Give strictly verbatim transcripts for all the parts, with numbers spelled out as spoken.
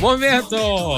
Momento!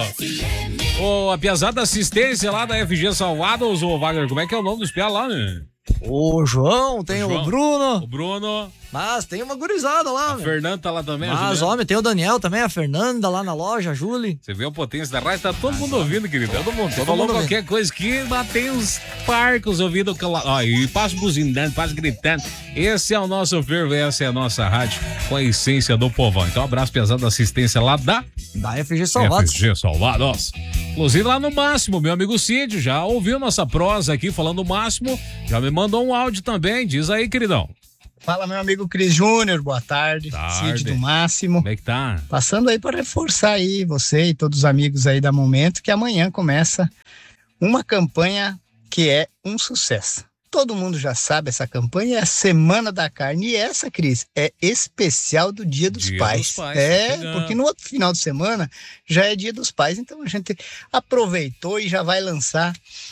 Ô, a piazada assistência lá da F G Salvados, ô Wagner, como é que é o nome dos piá lá, né? O João, tem o, João, o Bruno. O Bruno. Mas tem uma gurizada lá, A meu. Fernanda tá lá também. Mas, homem, tem o Daniel também, a Fernanda lá na loja, a Júlia. Você vê a potência da rádio, tá todo mundo ouvindo, querido. Todo mundo. Você todo falou mundo qualquer ouvindo. coisa que batei uns parcos ouvindo. Ó, e passa buzinando, passa gritando. Esse é o nosso fervo, essa é a nossa rádio com a essência do povão. Então, abraço pesado da assistência lá da... Da F G Salvados. F G Salvados. Inclusive lá no Máximo, meu amigo Cídio, já ouviu nossa prosa aqui falando do Máximo, já me mandou um áudio também, diz aí, queridão. Fala, meu amigo Cris Júnior, boa tarde, tarde. Cídio do Máximo. Como é que tá? Passando aí para reforçar aí você e todos os amigos aí da Momento, que amanhã começa uma campanha que é um sucesso. Todo mundo já sabe, essa campanha é a Semana da Carne. E essa, Cris, é especial do Dia dos Dia Pais. dos Pais, É, tá porque no outro final de semana já é Dia dos Pais. Então a gente aproveitou e já vai lançar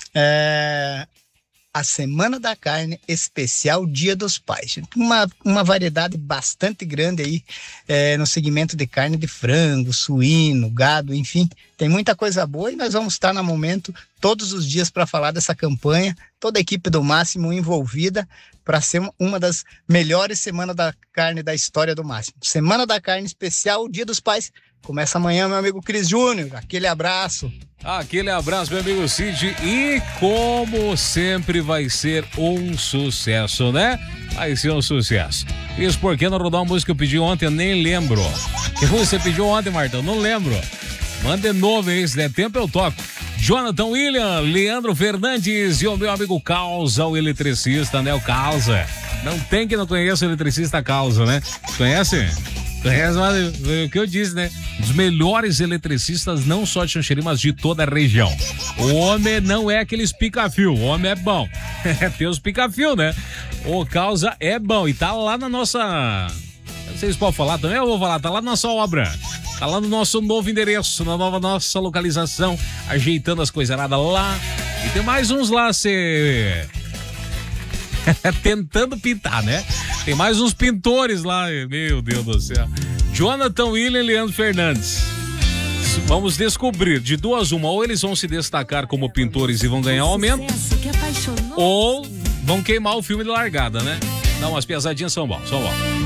é, a Semana da Carne especial Dia dos Pais. Uma, uma variedade bastante grande aí é, no segmento de carne de frango, suíno, gado, enfim. Tem muita coisa boa e nós vamos estar no Momento todos os dias para falar dessa campanha. Toda a equipe do Máximo envolvida para ser uma das melhores Semanas da Carne da história do Máximo. Semana da Carne especial, Dia dos Pais. Começa amanhã, meu amigo Cris Júnior. Aquele abraço. Aquele abraço, meu amigo Cid. E como sempre vai ser um sucesso, né? Vai ser um sucesso. Isso porque não rodou uma música que eu pedi ontem, eu nem lembro. Que você pediu ontem, Martão? Não lembro. Manda de novo aí, se der tempo eu toco. Jonathan William, Leandro Fernandes e o meu amigo Causa, o eletricista, né? O Causa. Não tem que não conheça o eletricista Causa, né? Conhece? Conhece, mas o que eu disse, né? Um dos melhores eletricistas, não só de Xanxerê, mas de toda a região. O homem não é aqueles pica-fio, o homem é bom. Tem os pica-fio, né? O Causa é bom e tá lá na nossa... Vocês podem falar também? Eu vou falar, tá lá na nossa obra. Tá lá no nosso novo endereço, na nova nossa localização, ajeitando as coisas nada lá. E tem mais uns lá, se... tentando pintar, né? Tem mais uns pintores lá, meu Deus do céu. Jonathan William e Leandro Fernandes. Vamos descobrir, de duas uma, ou eles vão se destacar como pintores e vão ganhar aumento, ou vão queimar o filme de largada, né? Não, as piazadinhas são bom, são bom.